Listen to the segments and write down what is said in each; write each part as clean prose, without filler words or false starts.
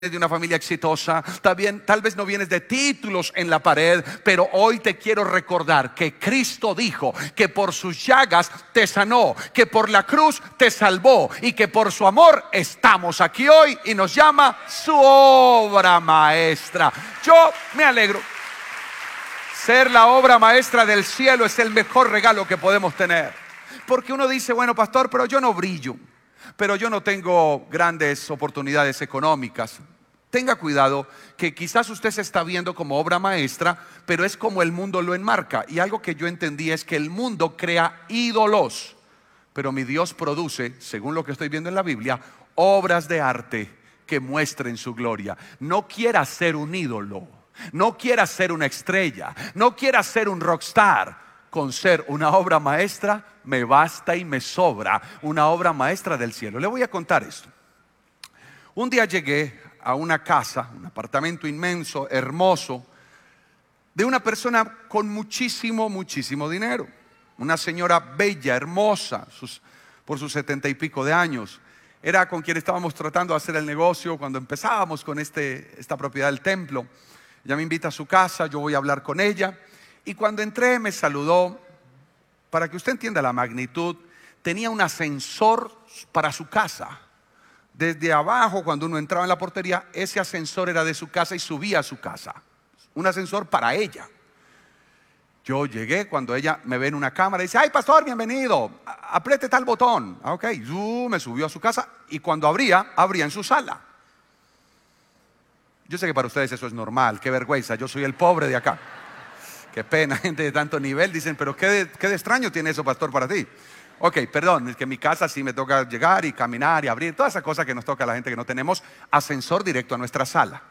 de una familia exitosa, también tal vez no vienes de títulos en la pared, pero hoy te quiero recordar que Cristo dijo que por sus llagas te sanó, que por la cruz te salvó y que por su amor estamos aquí hoy y nos llama su obra maestra. Yo me alegro. Ser la obra maestra del cielo es el mejor regalo que podemos tener. Porque uno dice, bueno, pastor, pero yo no brillo, pero yo no tengo grandes oportunidades económicas. Tenga cuidado que quizás usted se está viendo como obra maestra, pero es como el mundo lo enmarca. Y algo que yo entendí es que el mundo crea ídolos, pero mi Dios produce, según lo que estoy viendo en la Biblia, obras de arte que muestren su gloria. No quiera ser un ídolo, no quiera ser una estrella, no quiera ser un rockstar. Con ser una obra maestra me basta y me sobra, una obra maestra del cielo. Le voy a contar esto. Un día llegué a una casa, un apartamento inmenso, hermoso, de una persona con muchísimo dinero. Una señora bella, hermosa, por sus 70 y pico de años. Era con quien estábamos tratando de hacer el negocio cuando empezábamos con esta propiedad del templo. Ella me invita a su casa, yo voy a hablar con ella. Y cuando entré me saludó. Para que usted entienda la magnitud, tenía un ascensor para su casa. Desde abajo, cuando uno entraba en la portería, ese ascensor era de su casa y subía a su casa. Un ascensor para ella. Yo llegué, cuando ella me ve en una cámara y dice, ay pastor, bienvenido, apriete tal botón. Ok, me subió a su casa y cuando abría en su sala. Yo sé que para ustedes eso es normal, qué vergüenza, yo soy el pobre de acá. Qué pena, gente de tanto nivel. Dicen, pero qué de extraño tiene eso, pastor, para ti. Ok, perdón, es que en mi casa sí me toca llegar y caminar y abrir, toda esa cosa que nos toca a la gente que no tenemos ascensor directo a nuestra sala.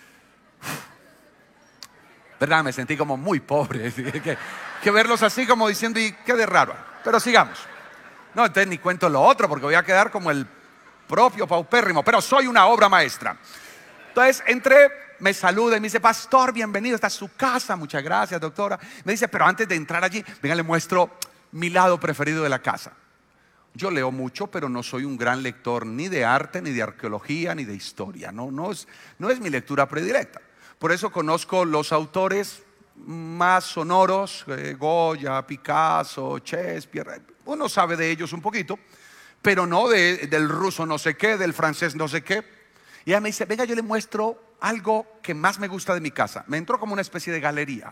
¿Verdad? Me sentí como muy pobre. Que verlos así como diciendo, y qué de raro. Pero sigamos. No, entonces ni cuento lo otro porque voy a quedar como el propio paupérrimo, pero soy una obra maestra. Entonces entré. Me saluda y me dice, pastor, bienvenido, esta es su casa, muchas gracias, doctora. Me dice, pero antes de entrar allí, venga, le muestro mi lado preferido de la casa. Yo leo mucho, pero no soy un gran lector ni de arte, ni de arqueología, ni de historia. No es mi lectura predilecta. Por eso conozco los autores más sonoros, Goya, Picasso, Shakespeare. Uno sabe de ellos un poquito, pero no del ruso no sé qué, del francés no sé qué. Y ella me dice, venga, yo le muestro algo que más me gusta de mi casa. Me entró como una especie de galería.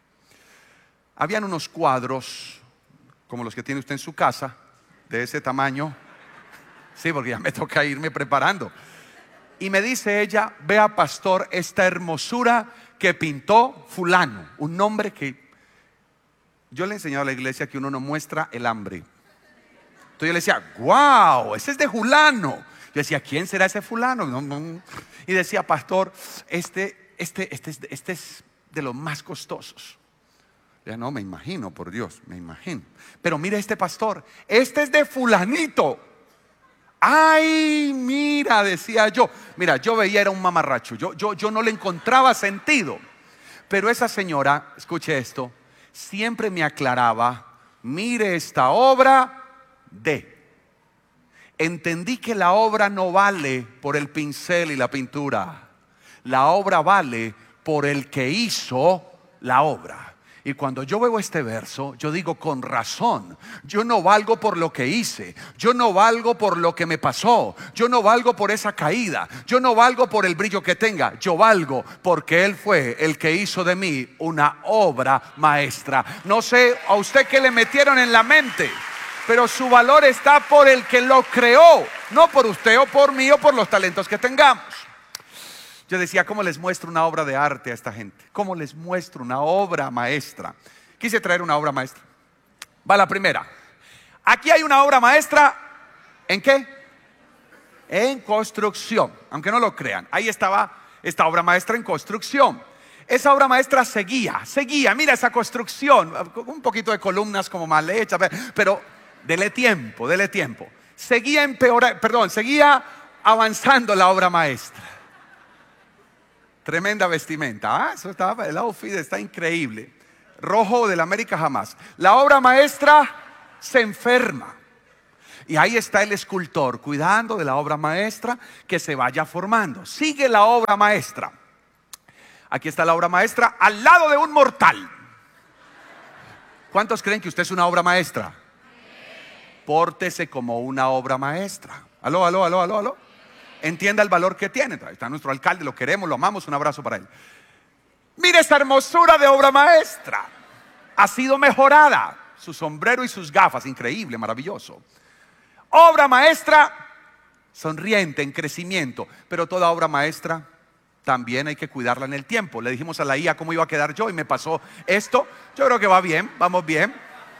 Habían unos cuadros, como los que tiene usted en su casa, de ese tamaño. Sí, porque ya me toca irme preparando. Y me dice ella, vea pastor, esta hermosura que pintó fulano. Un nombre que yo le he enseñado a la iglesia que uno no muestra el hambre. Entonces yo le decía, wow, ese es de fulano. Yo decía, ¿quién será ese fulano? No. Y decía, pastor, este es de los más costosos. Ya no, me imagino, por Dios, me imagino. Pero mire este pastor, este es de fulanito. Ay, mira, decía yo. Mira, yo veía era un mamarracho. Yo no le encontraba sentido. Pero esa señora, escuche esto, siempre me aclaraba, mire esta obra de... Entendí que la obra no vale por el pincel y la pintura. La obra vale por el que hizo la obra. Y cuando yo veo este verso, yo digo con razón, yo no valgo por lo que hice, yo no valgo por lo que me pasó, yo no valgo por esa caída, yo no valgo por el brillo que tenga, yo valgo porque Él fue el que hizo de mí una obra maestra. No sé a usted qué le metieron en la mente, pero su valor está por el que lo creó, no por usted o por mí o por los talentos que tengamos. Yo decía, ¿cómo les muestro una obra de arte a esta gente? ¿Cómo les muestro una obra maestra? Quise traer una obra maestra. Va la primera. Aquí hay una obra maestra. ¿En qué? En construcción. Aunque no lo crean, ahí estaba esta obra maestra en construcción. Esa obra maestra seguía. Mira esa construcción, un poquito de columnas como mal hechas, pero dele tiempo. Seguía avanzando la obra maestra. Tremenda vestimenta, eso estaba, el outfit está increíble. Rojo del América jamás. La obra maestra se enferma. Y ahí está el escultor cuidando de la obra maestra que se vaya formando. Sigue la obra maestra. Aquí está la obra maestra al lado de un mortal. ¿Cuántos creen que usted es una obra maestra? Pórtese como una obra maestra. Aló, aló, aló, aló, aló. Entienda el valor que tiene. Ahí está nuestro alcalde, lo queremos, lo amamos. Un abrazo para él. Mire esta hermosura de obra maestra. Ha sido mejorada. Su sombrero y sus gafas, increíble, maravilloso. Obra maestra sonriente, en crecimiento. Pero toda obra maestra también hay que cuidarla en el tiempo. Le dijimos a la IA cómo iba a quedar yo y me pasó esto. Yo creo que va bien, vamos bien.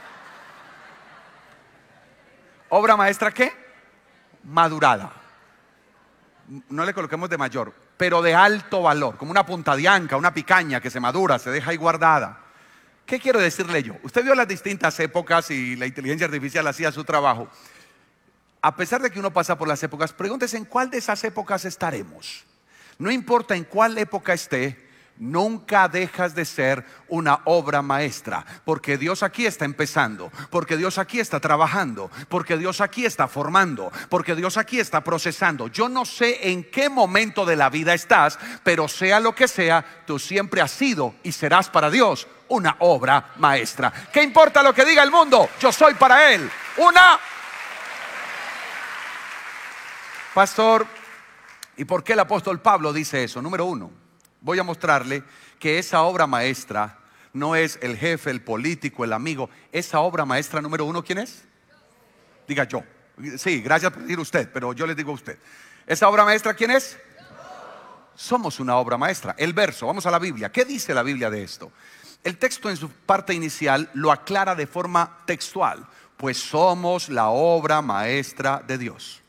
Obra maestra, ¿qué? Madurada. No le coloquemos de mayor, pero de alto valor, como una punta de anca, una picaña que se madura, se deja ahí guardada. ¿Qué quiero decirle yo? Usted vio las distintas épocas y la inteligencia artificial hacía su trabajo. A pesar de que uno pasa por las épocas, pregúntese en cuál de esas épocas estaremos. No importa en cuál época esté, nunca dejas de ser una obra maestra, porque Dios aquí está empezando, porque Dios aquí está trabajando, porque Dios aquí está formando, porque Dios aquí está procesando. Yo no sé en qué momento de la vida estás, pero sea lo que sea, tú siempre has sido y serás para Dios una obra maestra. ¿Qué importa lo que diga el mundo? Yo soy para Él una... Pastor, ¿y por qué el apóstol Pablo dice eso? Número uno, voy a mostrarle que esa obra maestra no es el jefe, el político, el amigo. Esa obra maestra número uno, ¿quién es? Diga yo. Sí, gracias por decir usted, pero yo le digo a usted. ¿Esa obra maestra quién es? Somos una obra maestra. El verso, vamos a la Biblia. ¿Qué dice la Biblia de esto? El texto en su parte inicial lo aclara de forma textual. Pues somos la obra maestra de Dios.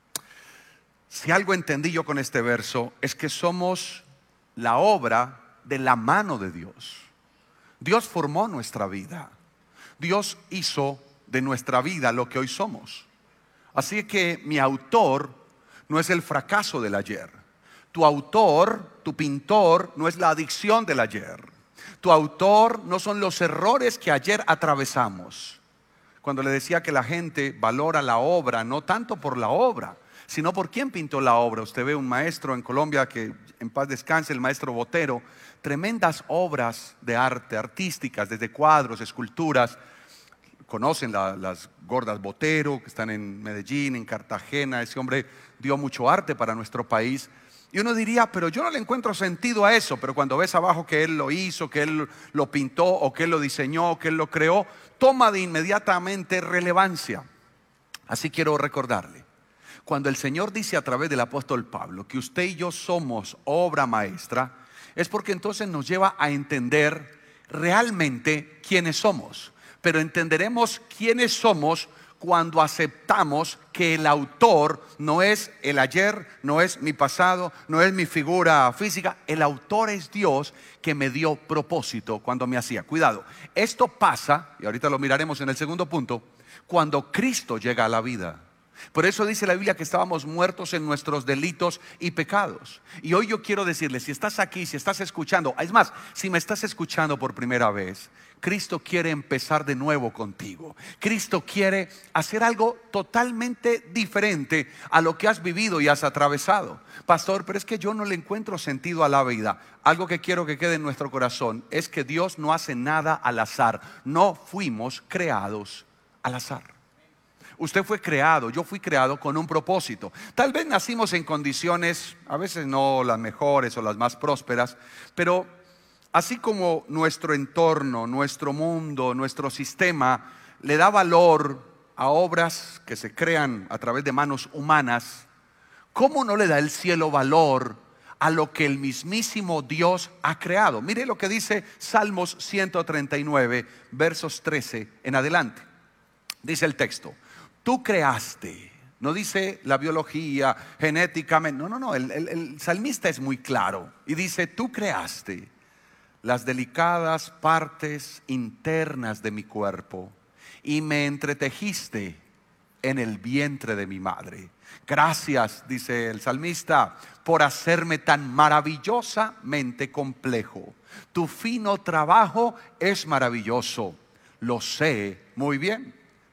Si algo entendí yo con este verso es que somos la obra de la mano de Dios. Dios formó nuestra vida. Dios hizo de nuestra vida lo que hoy somos. Así que mi autor no es el fracaso del ayer. Tu autor, tu pintor, no es la adicción del ayer. Tu autor no son los errores que ayer atravesamos. Cuando le decía que la gente valora la obra, no tanto por la obra, sino por quién pintó la obra. Usted ve un maestro en Colombia que en paz descanse, el maestro Botero, tremendas obras de arte, artísticas, desde cuadros, esculturas. Conocen las gordas Botero, que están en Medellín, en Cartagena. Ese hombre dio mucho arte para nuestro país. Y uno diría, pero yo no le encuentro sentido a eso. Pero cuando ves abajo que él lo hizo, que él lo pintó, o que él lo diseñó, que él lo creó, toma de inmediatamente relevancia. Así quiero recordarle. Cuando el Señor dice a través del apóstol Pablo que usted y yo somos obra maestra, es porque entonces nos lleva a entender realmente quiénes somos. Pero entenderemos quiénes somos cuando aceptamos que el autor no es el ayer, no es mi pasado, no es mi figura física. El autor es Dios que me dio propósito cuando me hacía. Cuidado, esto pasa, y ahorita lo miraremos en el segundo punto, cuando Cristo llega a la vida. Por eso dice la Biblia que estábamos muertos en nuestros delitos y pecados. Y hoy yo quiero decirle, si estás aquí, si estás escuchando, es más, si me estás escuchando por primera vez, Cristo quiere empezar de nuevo contigo. Cristo quiere hacer algo totalmente diferente a lo que has vivido y has atravesado. Pastor, pero es que yo no le encuentro sentido a la vida. Algo que quiero que quede en nuestro corazón es que Dios no hace nada al azar. No fuimos creados al azar. Usted fue creado, yo fui creado con un propósito. Tal vez nacimos en condiciones, a veces no las mejores o las más prósperas, pero así como nuestro entorno, nuestro mundo, nuestro sistema le da valor a obras que se crean a través de manos humanas, ¿cómo no le da el cielo valor a lo que el mismísimo Dios ha creado? Mire lo que dice Salmos 139, versos 13 en adelante. Dice el texto: tú creaste, no dice la biología, genéticamente, no, el salmista es muy claro y dice: tú creaste las delicadas partes internas de mi cuerpo y me entretejiste en el vientre de mi madre. Gracias, dice el salmista, por hacerme tan maravillosamente complejo. Tu fino trabajo es maravilloso, lo sé muy bien.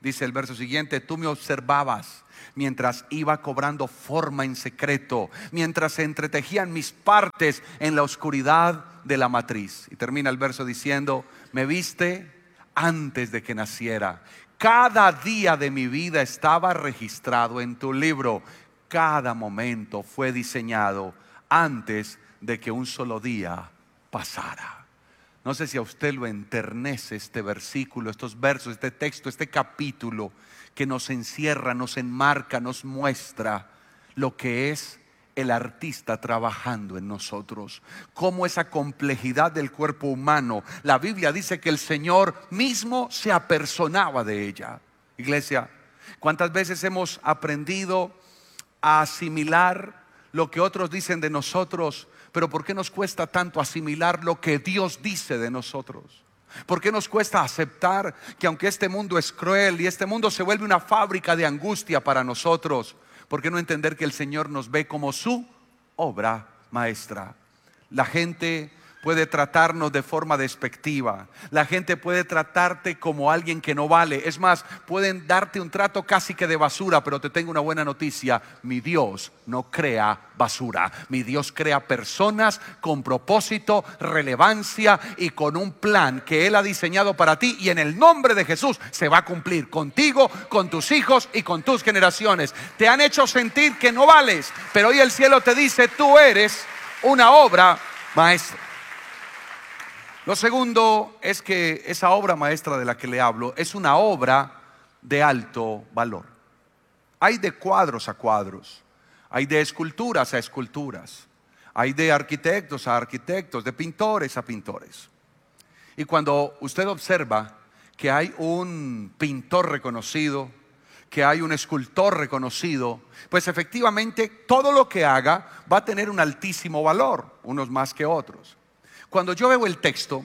Dice el verso siguiente: tú me observabas mientras iba cobrando forma en secreto, mientras se entretejían mis partes en la oscuridad de la matriz. Y termina el verso diciendo: me viste antes de que naciera. Cada día de mi vida estaba registrado en tu libro. Cada momento fue diseñado antes de que un solo día pasara. No sé si a usted lo enternece este versículo, estos versos, este texto, este capítulo que nos encierra, nos enmarca, nos muestra lo que es el artista trabajando en nosotros. Cómo esa complejidad del cuerpo humano, la Biblia dice que el Señor mismo se apersonaba de ella. Iglesia, ¿cuántas veces hemos aprendido a asimilar lo que otros dicen de nosotros? Pero ¿por qué nos cuesta tanto asimilar lo que Dios dice de nosotros? ¿Por qué nos cuesta aceptar que aunque este mundo es cruel y este mundo se vuelve una fábrica de angustia para nosotros, ¿por qué no entender que el Señor nos ve como su obra maestra? La gente puede tratarnos de forma despectiva. La gente puede tratarte como alguien que no vale. Es más, pueden darte un trato casi que de basura. Pero te tengo una buena noticia: mi Dios no crea basura. Mi Dios crea personas con propósito, relevancia y con un plan que Él ha diseñado para ti. Y en el nombre de Jesús se va a cumplir contigo, con tus hijos y con tus generaciones. Te han hecho sentir que no vales, pero hoy el cielo te dice: tú eres una obra maestra. Lo segundo es que esa obra maestra de la que le hablo es una obra de alto valor. Hay de cuadros a cuadros, hay de esculturas a esculturas, hay de arquitectos a arquitectos, de pintores a pintores. Y cuando usted observa que hay un pintor reconocido, que hay un escultor reconocido, pues efectivamente todo lo que haga va a tener un altísimo valor, unos más que otros. Cuando yo veo el texto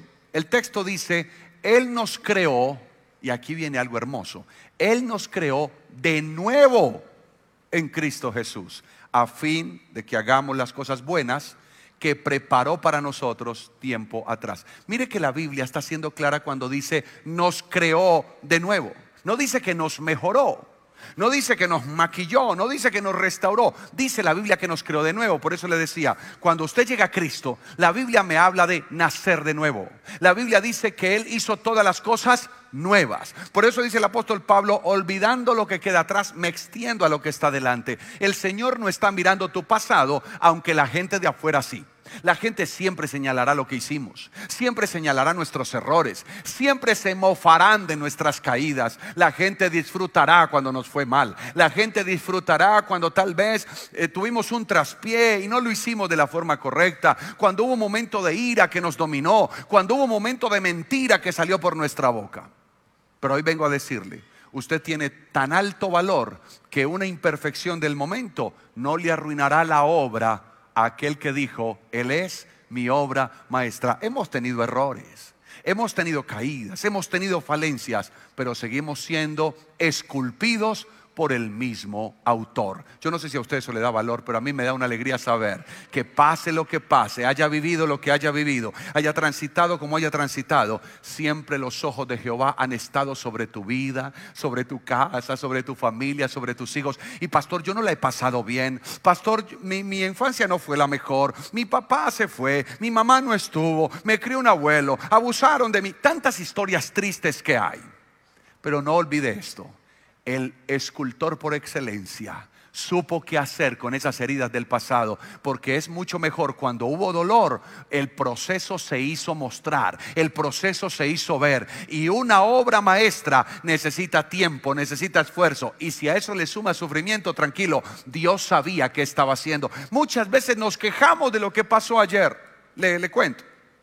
dice: Él nos creó, y aquí viene algo hermoso, Él nos creó de nuevo en Cristo Jesús, a fin de que hagamos las cosas buenas que preparó para nosotros tiempo atrás. Mire que la Biblia está siendo clara cuando dice nos creó de nuevo. No dice que nos mejoró, no dice que nos maquilló, no dice que nos restauró. Dice la Biblia que nos creó de nuevo. Por eso le decía, cuando usted llega a Cristo, la Biblia me habla de nacer de nuevo. La Biblia dice que Él hizo todas las cosas nuevas. Por eso dice el apóstol Pablo: olvidando lo que queda atrás, me extiendo a lo que está delante. El Señor no está mirando tu pasado, aunque la gente de afuera sí. La gente siempre señalará lo que hicimos, siempre señalará nuestros errores, siempre se mofarán de nuestras caídas. La gente disfrutará cuando nos fue mal. La gente disfrutará cuando tal vez tuvimos un traspié y no lo hicimos de la forma correcta, cuando hubo un momento de ira que nos dominó, cuando hubo un momento de mentira que salió por nuestra boca. Pero hoy vengo a decirle: usted tiene tan alto valor que una imperfección del momento no le arruinará la obra a aquel que dijo: Él es mi obra maestra. Hemos tenido errores, hemos tenido caídas, hemos tenido falencias, pero seguimos siendo esculpidos por el mismo autor. Yo no sé si a usted eso le da valor, pero a mí me da una alegría saber que pase lo que pase, haya vivido lo que haya vivido, haya transitado como haya transitado, siempre los ojos de Jehová han estado sobre tu vida, sobre tu casa, sobre tu familia, sobre tus hijos. Y pastor, yo no la he pasado bien. Pastor, mi infancia no fue la mejor. Mi papá se fue, mi mamá no estuvo, me crió un abuelo, abusaron de mí. Tantas historias tristes que hay. Pero no olvide esto: el escultor por excelencia supo qué hacer con esas heridas del pasado, porque es mucho mejor cuando hubo dolor, el proceso se hizo mostrar, el proceso se hizo ver. Y una obra maestra necesita tiempo, necesita esfuerzo, y si a eso le suma sufrimiento, tranquilo, Dios sabía qué estaba haciendo. Muchas veces nos quejamos de lo que pasó ayer. Le cuento,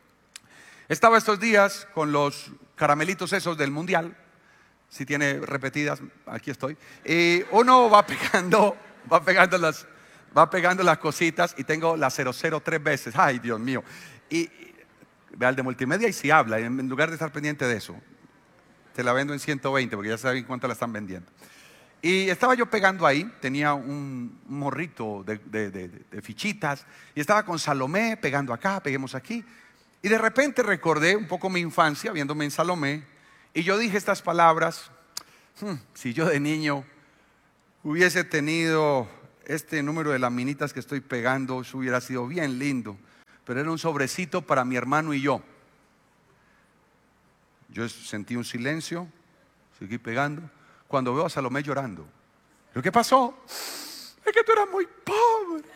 estaba estos días con los caramelitos esos del mundial. Si tiene repetidas, aquí estoy. Y uno va pegando las cositas, y tengo la 00 3 veces. Ay, Dios mío. Y vea el de multimedia y si habla, en lugar de estar pendiente de eso, te la vendo en 120 porque ya saben cuánto la están vendiendo. Y estaba yo pegando ahí, tenía un morrito de fichitas, y estaba con Salomé pegando acá, peguemos aquí. Y de repente recordé un poco mi infancia viéndome en Salomé. Y yo dije estas palabras: Si yo de niño hubiese tenido este número de laminitas que estoy pegando, eso hubiera sido bien lindo. Pero era un sobrecito para mi hermano y yo. Yo sentí un silencio, seguí pegando. Cuando veo a Salomé llorando, ¿pero qué pasó? Es que tú eras muy pobre.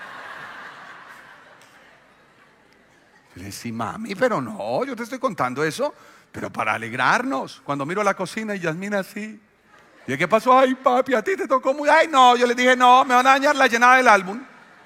Le decía, mami, pero no, yo te estoy contando eso, pero para alegrarnos. Cuando miro a la cocina y Yasmina así, ¿y qué pasó? Ay, papi, a ti te tocó muy... Ay, no, yo le dije, no, me van a dañar la llenada del álbum.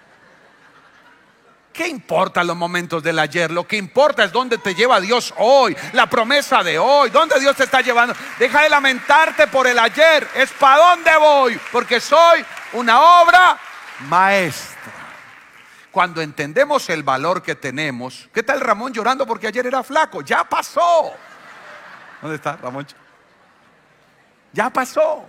¿Qué importan los momentos del ayer? Lo que importa es dónde te lleva Dios hoy, la promesa de hoy, dónde Dios te está llevando. Deja de lamentarte por el ayer, es para dónde voy, porque soy una obra maestra. Cuando entendemos el valor que tenemos, ¿qué tal Ramón llorando porque ayer era flaco? Ya pasó. ¿Dónde está Ramón? Ya pasó.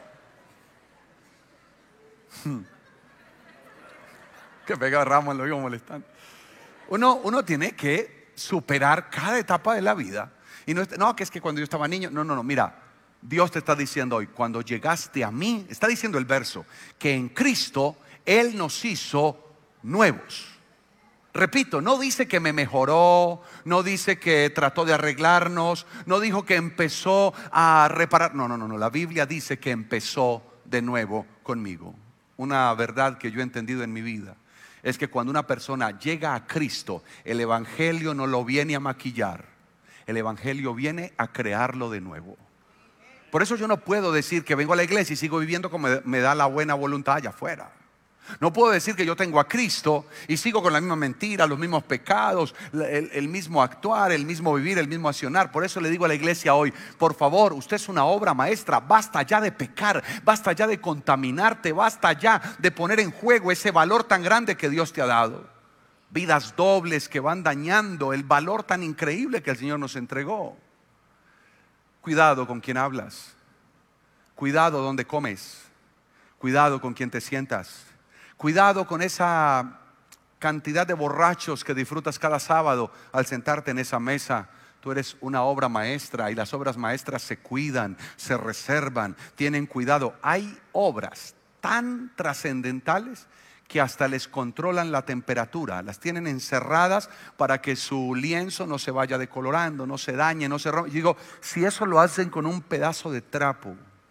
Que pega Ramón, lo iba molestando. Uno tiene que superar cada etapa de la vida. Y no, que es que cuando yo estaba niño, no, mira, Dios te está diciendo hoy, cuando llegaste a mí, está diciendo el verso, que en Cristo Él nos hizo nuevos. Repito, no dice que me mejoró, no dice que trató de arreglarnos, no dijo que empezó a reparar. No, la Biblia dice que empezó de nuevo conmigo. Una verdad que yo he entendido en mi vida es que cuando una persona llega a Cristo, el Evangelio no lo viene a maquillar, el Evangelio viene a crearlo de nuevo. Por eso yo no puedo decir que vengo a la iglesia y sigo viviendo como me da la buena voluntad allá afuera. No puedo decir que yo tengo a Cristo y sigo con la misma mentira, los mismos pecados, el mismo actuar, el mismo vivir, el mismo accionar. Por eso le digo a la iglesia hoy, por favor, usted es una obra maestra. Basta ya de pecar, basta ya de contaminarte, basta ya de poner en juego ese valor tan grande que Dios te ha dado. Vidas dobles que van dañando el valor tan increíble que el Señor nos entregó. Cuidado con quien hablas, cuidado donde comes, cuidado con quien te sientas. Cuidado con esa cantidad de borrachos que disfrutas cada sábado al sentarte en esa mesa. Tú eres una obra maestra y las obras maestras se cuidan, se reservan, tienen cuidado. Hay obras tan trascendentales que hasta les controlan la temperatura, las tienen encerradas para que su lienzo no se vaya decolorando, no se dañe, no se rompa. Y digo, si eso lo hacen con un pedazo de trapo,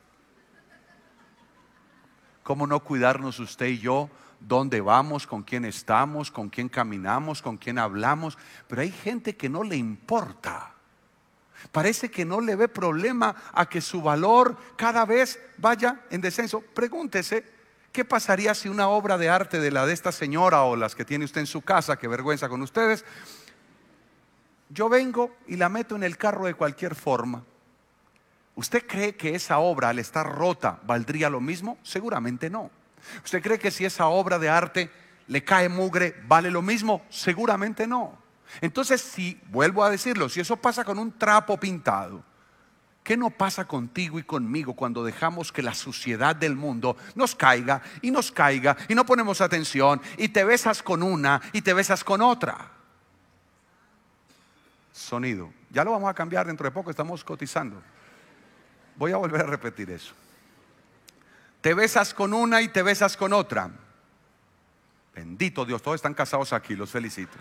¿cómo no cuidarnos usted y yo? ¿Dónde vamos? ¿Con quién estamos? ¿Con quién caminamos? ¿Con quién hablamos? Pero hay gente que no le importa. Parece que no le ve problema a que su valor cada vez vaya en descenso. Pregúntese, ¿qué pasaría si una obra de arte de la de esta señora o las que tiene usted en su casa, qué vergüenza con ustedes, yo vengo y la meto en el carro de cualquier forma? ¿Usted cree que esa obra al estar rota valdría lo mismo? Seguramente no. ¿Usted cree que si esa obra de arte le cae mugre vale lo mismo? Seguramente no. Entonces, si, vuelvo a decirlo, si eso pasa con un trapo pintado, ¿qué no pasa contigo y conmigo cuando dejamos que la suciedad del mundo nos caiga y no ponemos atención y te besas con una y te besas con otra? Sonido. Ya lo vamos a cambiar dentro de poco, estamos cotizando. Voy a volver a repetir eso. Te besas con una y te besas con otra. Bendito Dios, todos están casados aquí, los felicito.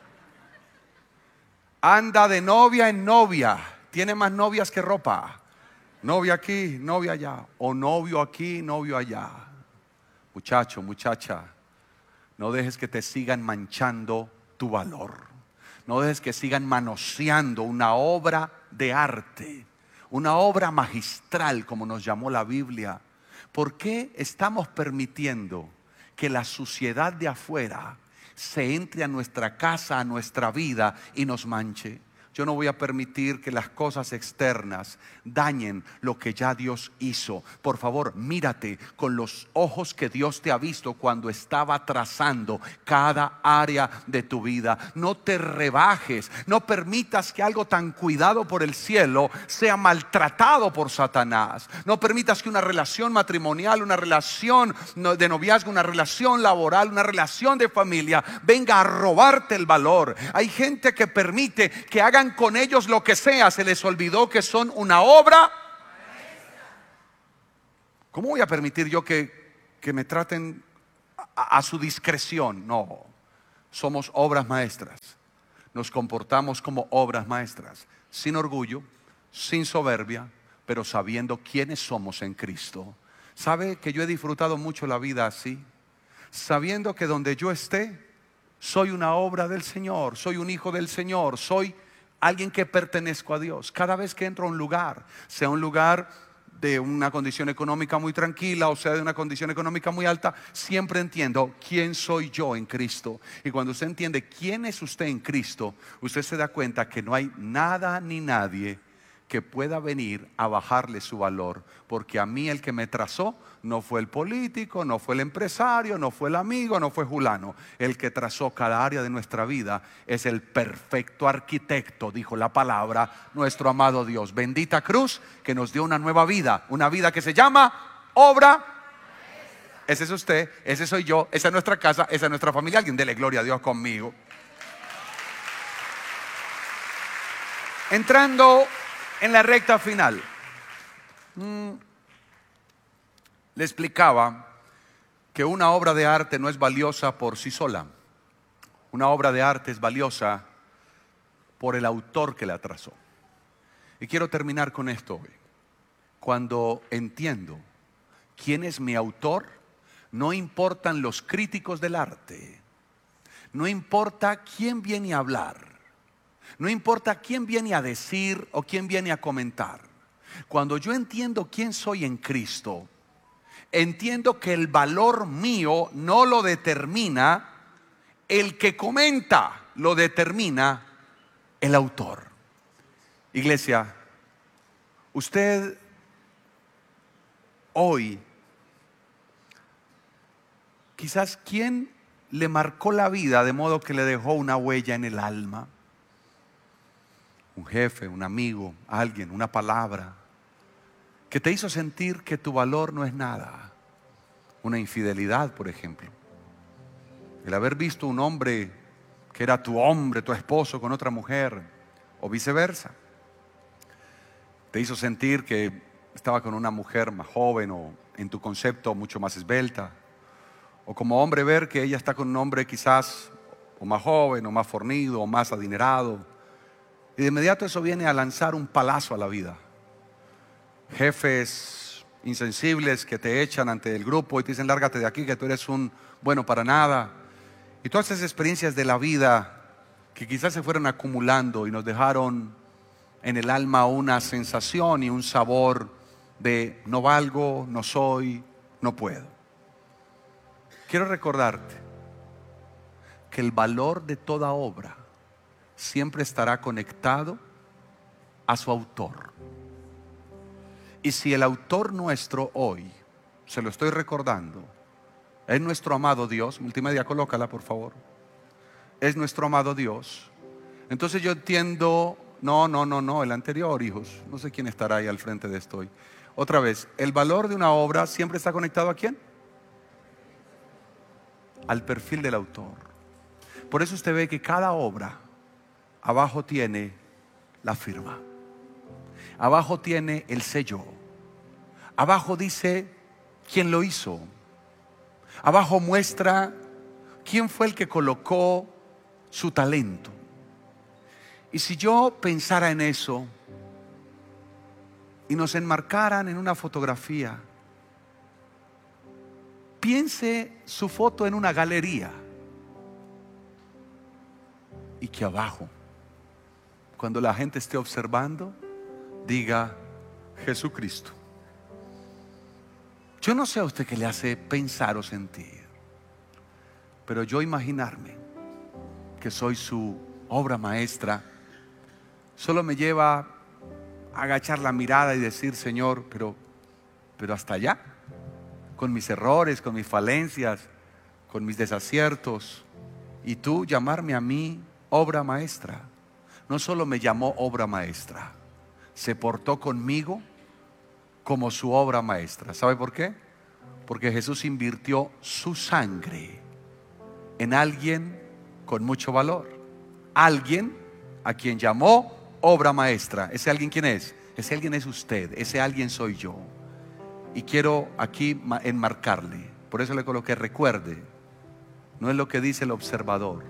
Anda de novia en novia, tiene más novias que ropa. Novia aquí, novia allá. O novio aquí, novio allá. Muchacho, muchacha, no dejes que te sigan manchando tu valor. No dejes que sigan manoseando una obra de arte, una obra magistral, como nos llamó la Biblia. ¿Por qué estamos permitiendo que la suciedad de afuera se entre a nuestra casa, a nuestra vida y nos manche? Yo no voy a permitir que las cosas externas dañen lo que ya Dios hizo. Por favor, mírate con los ojos que Dios te ha visto cuando estaba trazando cada área de tu vida. No te rebajes, no permitas que algo tan cuidado por el cielo sea maltratado por Satanás. No permitas que una relación matrimonial, una relación de noviazgo, una relación laboral, una relación de familia venga a robarte el valor. Hay gente que permite que hagan con ellos lo que sea. Se les olvidó que son una obra. ¿Cómo voy a permitir yo que me traten a su discreción? No, somos obras maestras. Nos comportamos como obras maestras, sin orgullo, sin soberbia, pero sabiendo quiénes somos en Cristo. ¿Sabe que yo he disfrutado mucho la vida así? Sabiendo que donde yo esté, soy una obra del Señor, soy un hijo del Señor, soy alguien que pertenezco a Dios. Cada vez que entro a un lugar, sea un lugar de una condición económica muy tranquila o sea de una condición económica muy alta, siempre entiendo quién soy yo en Cristo. Y cuando usted entiende quién es usted en Cristo, usted se da cuenta que no hay nada ni nadie que pueda venir a bajarle su valor, porque a mí el que me trazó no fue el político, no fue el empresario, no fue el amigo, no fue Julano. El que trazó cada área de nuestra vida es el perfecto arquitecto, dijo la palabra, nuestro amado Dios. Bendita cruz que nos dio una nueva vida, una vida que se llama obra. Ese es usted, ese soy yo, esa es nuestra casa, esa es nuestra familia. Alguien dele gloria a Dios conmigo. Entrando en la recta final, le explicaba que una obra de arte no es valiosa por sí sola. Una obra de arte es valiosa por el autor que la trazó. Y quiero terminar con esto hoy. Cuando entiendo quién es mi autor, no importan los críticos del arte, no importa quién viene a hablar, no importa quién viene a decir o quién viene a comentar. Cuando yo entiendo quién soy en Cristo, entiendo que el valor mío no lo determina el que comenta, lo determina el autor. Iglesia, usted hoy, quizás quién le marcó la vida de modo que le dejó una huella en el alma. Un jefe, un amigo, alguien, una palabra que te hizo sentir que tu valor no es nada. Una infidelidad, por ejemplo. El haber visto un hombre que era tu hombre, tu esposo con otra mujer, o viceversa. Te hizo sentir que estaba con una mujer más joven o en tu concepto mucho más esbelta. O como hombre ver que ella está con un hombre quizás o más joven o más fornido o más adinerado. Y de inmediato eso viene a lanzar un palazo a la vida. Jefes insensibles que te echan ante el grupo y te dicen lárgate de aquí que tú eres un bueno para nada. Y todas esas experiencias de la vida que quizás se fueron acumulando y nos dejaron en el alma una sensación y un sabor de no valgo, no soy, no puedo. Quiero recordarte que el valor de toda obra siempre estará conectado a su autor. Y si el autor nuestro hoy, se lo estoy recordando, es nuestro amado Dios, multimedia, colócala por favor, es nuestro amado Dios, entonces yo entiendo, no, el anterior, hijos, no sé quién estará ahí al frente de esto hoy. Otra vez, el valor de una obra siempre está conectado ¿a quién? Al perfil del autor. Por eso usted ve que cada obra abajo tiene la firma, abajo tiene el sello, abajo dice quién lo hizo, abajo muestra quién fue el que colocó su talento. Y si yo pensara en eso y nos enmarcaran en una fotografía, piense su foto en una galería y que abajo, cuando la gente esté observando, diga Jesucristo. Yo no sé a usted qué le hace pensar o sentir, pero yo imaginarme que soy su obra maestra solo me lleva a agachar la mirada y decir Señor, pero hasta allá, con mis errores, con mis falencias, con mis desaciertos, y tú llamarme a mí obra maestra. No solo me llamó obra maestra, se portó conmigo como su obra maestra. ¿Sabe por qué? Porque Jesús invirtió su sangre en alguien con mucho valor. Alguien a quien llamó obra maestra. ¿Ese alguien quién es? Ese alguien es usted, ese alguien soy yo. Y quiero aquí enmarcarle. Por eso le coloqué: recuerde, no es lo que dice el observador,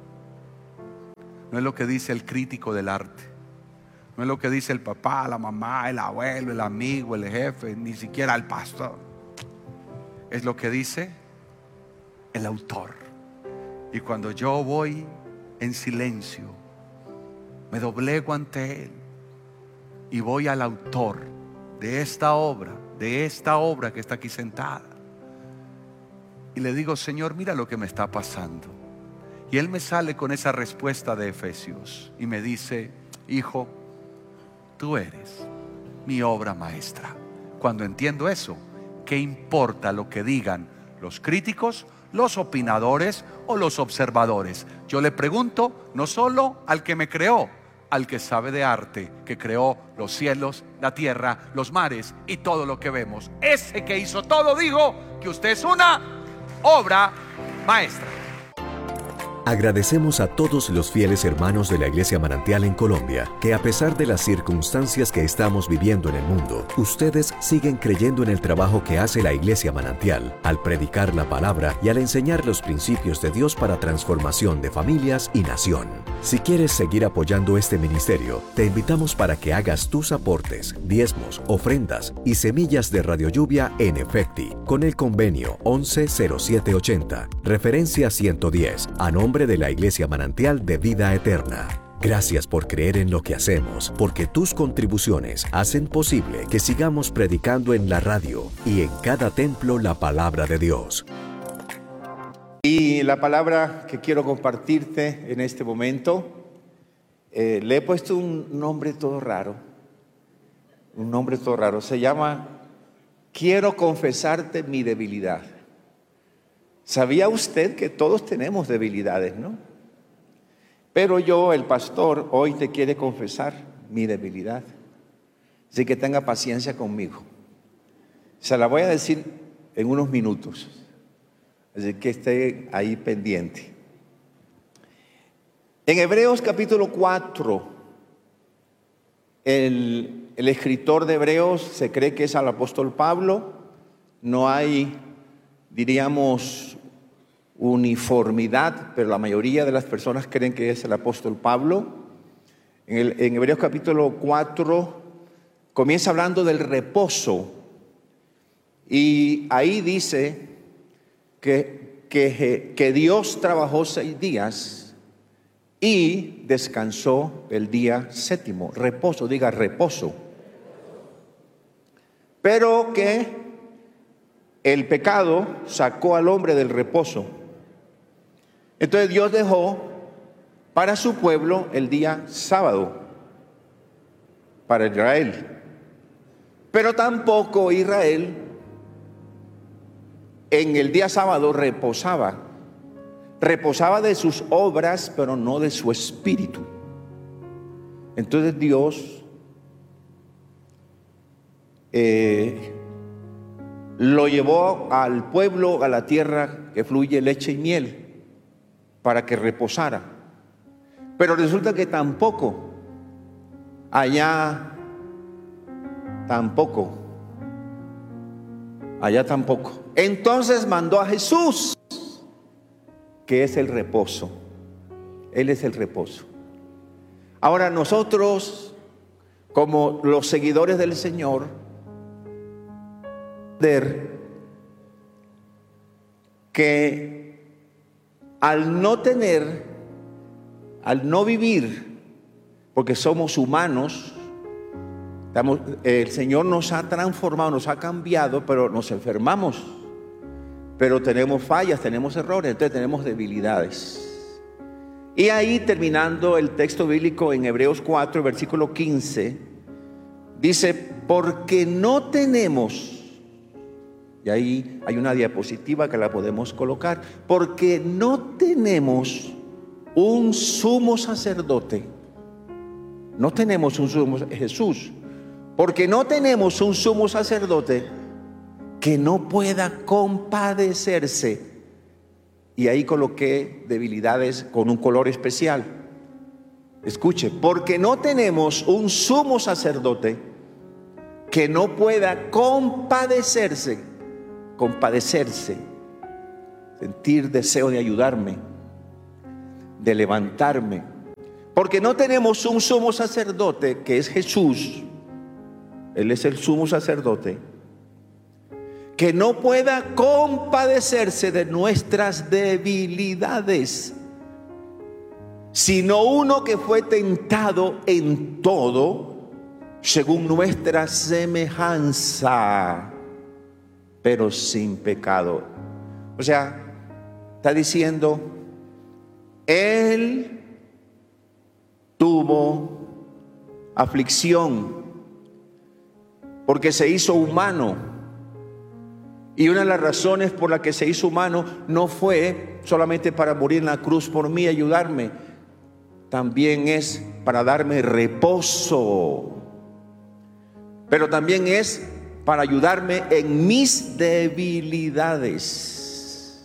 no es lo que dice el crítico del arte, no es lo que dice el papá, la mamá, el abuelo, el amigo, el jefe, ni siquiera el pastor. Es lo que dice el autor. Y cuando yo voy en silencio, me doblego ante él y voy al autor de esta obra que está aquí sentada, y le digo: Señor, mira lo que me está pasando. Y él me sale con esa respuesta de Efesios y me dice: hijo, tú eres mi obra maestra. Cuando entiendo eso, ¿qué importa lo que digan los críticos, los opinadores o los observadores? Yo le pregunto no solo al que me creó, al que sabe de arte, que creó los cielos, la tierra, los mares y todo lo que vemos. Ese que hizo todo dijo que usted es una obra maestra. Agradecemos a todos los fieles hermanos de la Iglesia Manantial en Colombia, que a pesar de las circunstancias que estamos viviendo en el mundo, ustedes siguen creyendo en el trabajo que hace la Iglesia Manantial, al predicar la palabra y al enseñar los principios de Dios para transformación de familias y nación. Si quieres seguir apoyando este ministerio, te invitamos para que hagas tus aportes, diezmos, ofrendas y semillas de Radio Lluvia en Efecti, con el convenio 110780, referencia 110, a nombre de la Iglesia Manantial de Vida Eterna. Gracias por creer en lo que hacemos, porque tus contribuciones hacen posible que sigamos predicando en la radio y en cada templo la palabra de Dios. Y la palabra que quiero compartirte en este momento, le he puesto un nombre todo raro. Un nombre todo raro. Se llama: quiero confesarte mi debilidad. ¿Sabía usted que todos tenemos debilidades, no? Pero yo, el pastor, hoy te quiere confesar mi debilidad. Así que tenga paciencia conmigo. Se la voy a decir en unos minutos. Así que esté ahí pendiente. En Hebreos capítulo 4, el escritor de Hebreos se cree que es el apóstol Pablo. No hay, diríamos, uniformidad, pero la mayoría de las personas creen que es el apóstol Pablo. En Hebreos capítulo 4 comienza hablando del reposo, y ahí dice que Dios trabajó 6 días y descansó el día séptimo. Reposo, diga reposo. Pero que el pecado sacó al hombre del reposo. Entonces Dios dejó para su pueblo el día sábado, para Israel. Pero tampoco Israel en el día sábado reposaba. Reposaba de sus obras, pero no de su espíritu. Entonces Dios lo llevó al pueblo, a la tierra que fluye leche y miel, para que reposara. Pero resulta que tampoco, allá tampoco. Entonces mandó a Jesús, que es el reposo. Él es el reposo. Ahora nosotros, como los seguidores del Señor, que al no vivir, porque somos humanos, el Señor nos ha transformado, nos ha cambiado, pero nos enfermamos, pero tenemos fallas, tenemos errores, entonces tenemos debilidades. Y ahí, terminando el texto bíblico en Hebreos 4, versículo 15, dice: porque no tenemos, y ahí hay una diapositiva que la podemos colocar, porque no tenemos un sumo sacerdote. No tenemos un sumo, Jesús, porque no tenemos un sumo sacerdote que no pueda compadecerse. Y ahí coloqué debilidades con un color especial. Escuche: porque no tenemos un sumo sacerdote que no pueda compadecerse, sentir deseo de ayudarme, de levantarme, porque no tenemos un sumo sacerdote que es Jesús. Él es el sumo sacerdote, que no pueda compadecerse de nuestras debilidades, sino uno que fue tentado en todo, según nuestra semejanza, pero sin pecado. O sea, está diciendo, Él tuvo aflicción porque se hizo humano. Y una de las razones por la que se hizo humano no fue solamente para morir en la cruz por mí, ayudarme. También es para darme reposo. Pero también es para ayudarme en mis debilidades.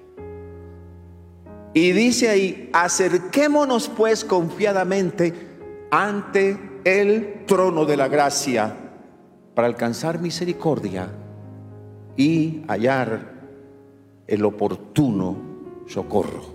Y dice ahí, acerquémonos pues confiadamente ante el trono de la gracia para alcanzar misericordia y hallar el oportuno socorro.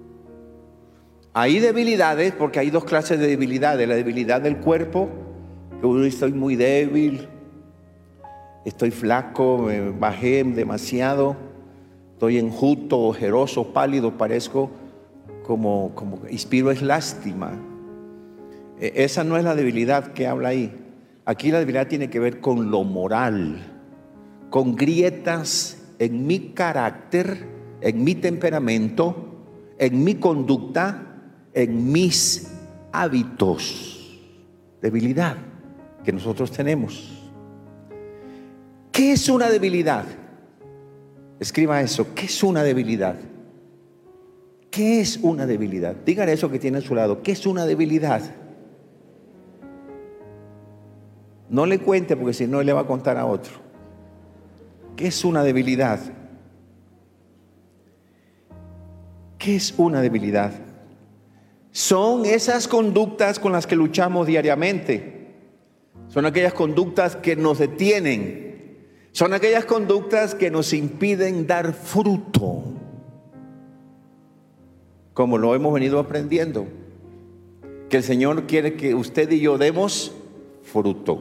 Hay debilidades, porque hay dos clases de debilidades. La debilidad del cuerpo, que uno estoy muy débil, estoy flaco, me bajé demasiado, estoy enjuto, ojeroso, pálido, parezco como inspiro es lástima. Esa no es la debilidad que habla ahí. Aquí la debilidad tiene que ver con lo moral, con grietas en mi carácter, en mi temperamento, en mi conducta, en mis hábitos. Debilidad que nosotros tenemos. ¿Qué es una debilidad? Escriba eso. ¿Qué es una debilidad? ¿Qué es una debilidad? Dígale eso que tiene a su lado. ¿Qué es una debilidad? No le cuente, porque si no le va a contar a otro. ¿Qué es una debilidad? ¿Qué es una debilidad? Son esas conductas con las que luchamos diariamente. Son aquellas conductas que nos detienen. Son aquellas conductas que nos impiden dar fruto, como lo hemos venido aprendiendo, que el Señor quiere que usted y yo demos fruto.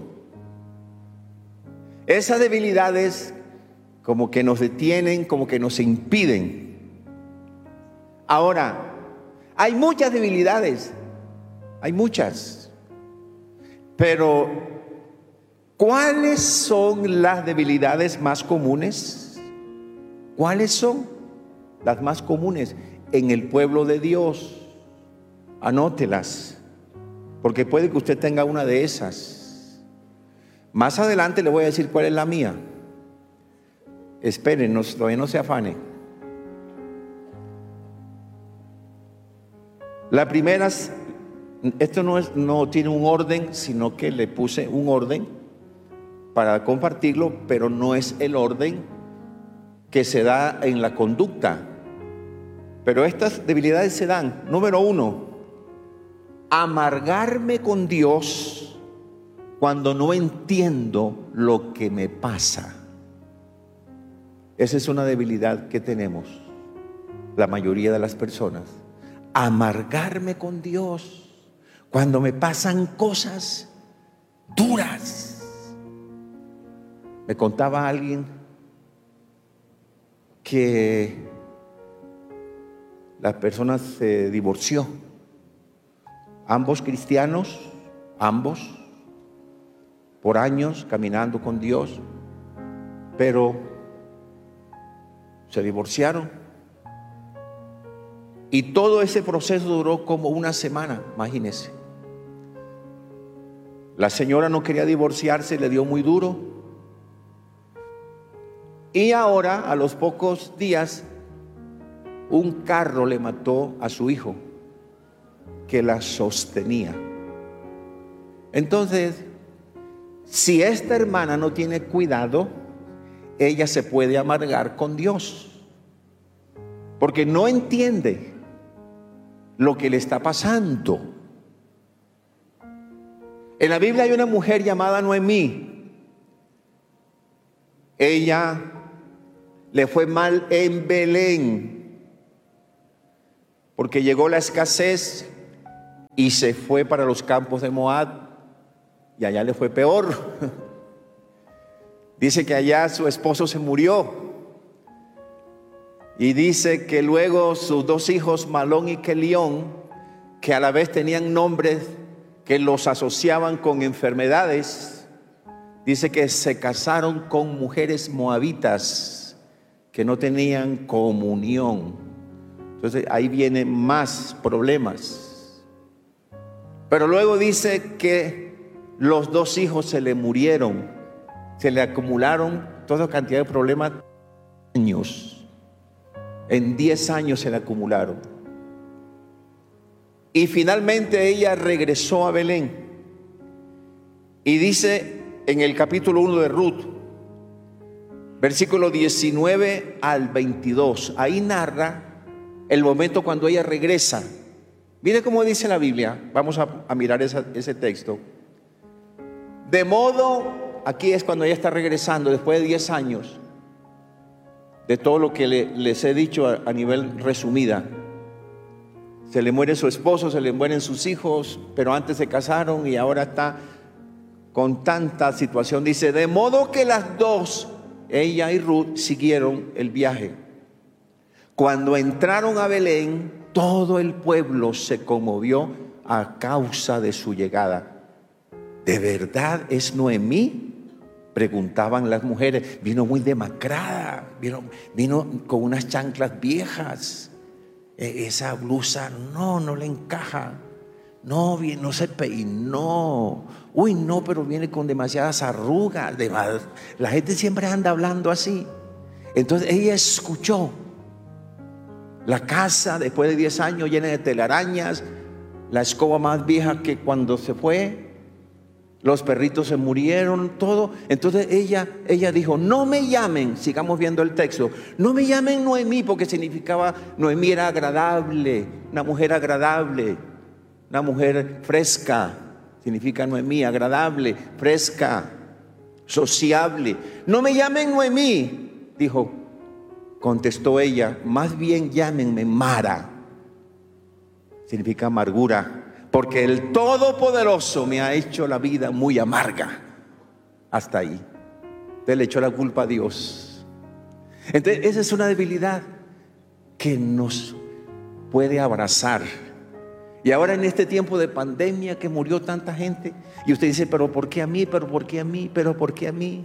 Esas debilidades como que nos detienen, como que nos impiden. Ahora, hay muchas debilidades, hay muchas, pero ¿cuáles son las debilidades más comunes? ¿Cuáles son las más comunes en el pueblo de Dios? Anótelas, porque puede que usted tenga una de esas. Más adelante le voy a decir cuál es la mía. Espérenos, todavía no se afane. La primera, esto no tiene un orden, sino que le puse un orden para compartirlo, pero no es el orden que se da en la conducta. Pero estas debilidades se dan. Número 1, amargarme con Dios cuando no entiendo lo que me pasa. Esa es una debilidad que tenemos la mayoría de las personas. Amargarme con Dios cuando me pasan cosas duras. Me contaba alguien que la persona se divorció. Ambos cristianos, ambos, por años caminando con Dios, pero se divorciaron. Y todo ese proceso duró como una semana, imagínense. La señora no quería divorciarse, le dio muy duro. Y ahora, a los pocos días, un carro le mató a su hijo, que la sostenía. Entonces, si esta hermana no tiene cuidado, ella se puede amargar con Dios, porque no entiende lo que le está pasando. En la Biblia hay una mujer llamada Noemí, ella le fue mal en Belén, porque llegó la escasez y se fue para los campos de Moab, y allá le fue peor. Dice que allá su esposo se murió, y dice que luego sus dos hijos, Malón y Kelión, que a la vez tenían nombres que los asociaban con enfermedades, dice que se casaron con mujeres moabitas que no tenían comunión. Entonces ahí vienen más problemas. Pero luego dice que los dos hijos se le murieron, se le acumularon toda cantidad de problemas. En 10 años se le acumularon. Y finalmente ella regresó a Belén. Y dice en el capítulo 1 de Ruth, versículo 19 al 22, ahí narra el momento cuando ella regresa. Mire cómo dice la Biblia. Vamos a mirar ese texto. De modo, aquí es cuando ella está regresando después de 10 años, de todo lo que les he dicho a nivel resumida. Se le muere su esposo, se le mueren sus hijos, pero antes se casaron y ahora está con tanta situación. Dice, de modo que las dos, ella y Ruth, siguieron el viaje. Cuando entraron a Belén, todo el pueblo se conmovió a causa de su llegada. ¿De verdad es Noemí?, preguntaban las mujeres. Vino muy demacrada, vino con unas chanclas viejas. Esa blusa no le encaja. No se peinó. Uy, no, pero viene con demasiadas arrugas. La gente siempre anda hablando así. Entonces ella escuchó. La casa, después de 10 años, llena de telarañas. La escoba más vieja que cuando se fue. Los perritos se murieron, todo. Entonces ella dijo, no me llamen, sigamos viendo el texto, no me llamen Noemí, porque significaba, Noemí era agradable, una mujer fresca. Significa Noemí, agradable, fresca, sociable. No me llamen Noemí, dijo, contestó ella, más bien llámenme Mara. Significa amargura, porque el Todopoderoso me ha hecho la vida muy amarga. Hasta ahí. Él le echó la culpa a Dios. Entonces esa es una debilidad que nos puede abrazar. Y ahora en este tiempo de pandemia que murió tanta gente, y usted dice, pero ¿por qué a mí? ¿Pero por qué a mí? ¿Pero por qué a mí?